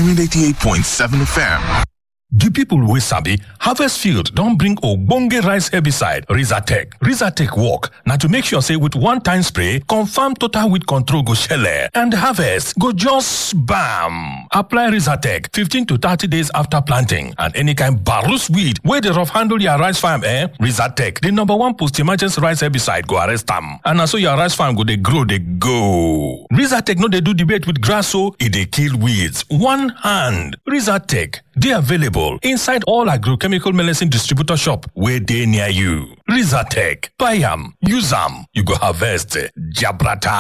Diamond 88.7 FM. The people wey sabi harvest field don bring ogbonge rice herbicide Rizatec. Rizatec work na to make sure say with one time spray, confirm total weed control go shele and harvest go just bam. Apply Rizatec 15 to 30 days after planting and any kind barus weed wey dey rough handle your rice farm Rizatec, the #1 post-emergency rice herbicide go arrest am. And na so your rice farm go dey grow dey go. Rizatec no dey do debate with grass so e dey kill weeds. One hand. Rizatec dey available inside all agrochemical medicine distributor shop wey dey near you. Rizatec, buy am, use am, you go harvest jabrata.